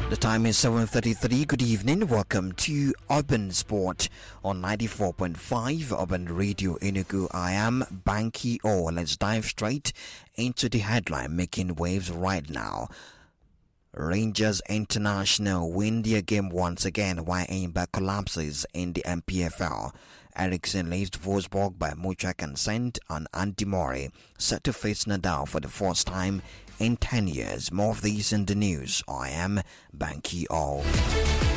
The time is 7:33. Good evening. Welcome to Urban Sport on 94.5 Urban Radio Enugu. I am Banky O. Let's dive straight into the headline making waves right now. Rangers International win their game once again while Eimba collapses in the MPFL. Ericsson leaves Wolfsburg by mutual consent, and Andy Murray set to face Nadal for the first time in 10 years. More of these in the news. I am Banky O.